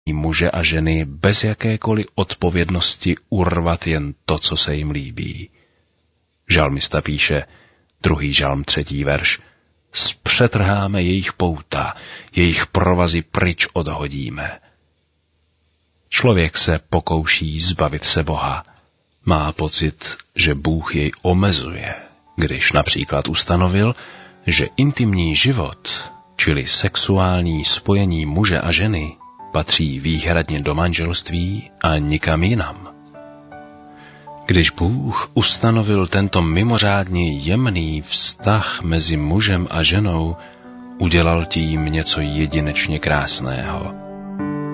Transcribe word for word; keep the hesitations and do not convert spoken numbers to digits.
muže a ženy bez jakékoliv odpovědnosti urvat jen to, co se jim líbí. Žalmista píše, druhý žalm, třetí verš, zpřetrháme jejich pouta, jejich provazy pryč odhodíme. Člověk se pokouší zbavit se Boha. Má pocit, že Bůh jej omezuje, když například ustanovil, že intimní život, čili sexuální spojení muže a ženy, patří výhradně do manželství a nikam jinam. Když Bůh ustanovil tento mimořádně jemný vztah mezi mužem a ženou, udělal tím něco jedinečně krásného.